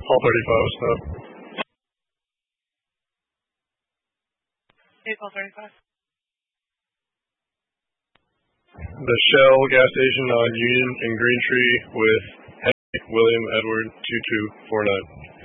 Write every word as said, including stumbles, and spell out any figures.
Paul thirty-five, stop. Hey, Paul thirty-five. The Shell gas station on Union and Green Tree with Henry William Edward two two four nine.